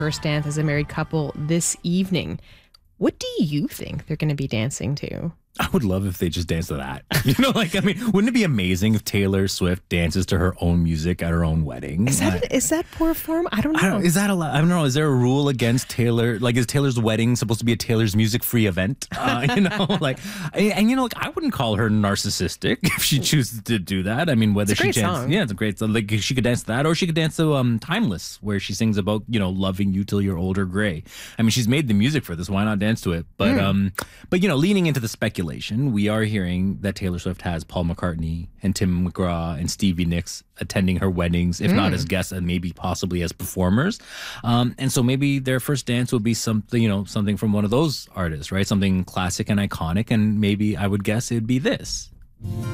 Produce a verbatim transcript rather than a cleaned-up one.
first dance as a married couple this evening. What do you think they're going to be dancing to? I would love if they just danced to that. You know, like, I mean, wouldn't it be amazing if Taylor Swift dances to her own music at her own wedding? Is that, is that poor form? I don't know. I don't, is that a I don't know. Is there a rule against Taylor? Like, is Taylor's wedding supposed to be a Taylor's music free event? Uh, you know, like, and, and, you know, like, I wouldn't call her narcissistic if she chooses to do that. I mean, whether it's a great she dances, song. yeah, it's a great song. Like, she could dance to that, or she could dance to um, Timeless, where she sings about, you know, loving you till you're old or gray. I mean, she's made the music for this. Why not dance to it? But, mm. um, but you know, leaning into the speculation, we are hearing that Taylor Swift has Paul McCartney and Tim McGraw and Stevie Nicks attending her weddings, if mm. not as guests and maybe possibly as performers. Um, and so maybe their first dance would be something, you know, something from one of those artists, right? Something classic and iconic. And maybe I would guess it'd be this.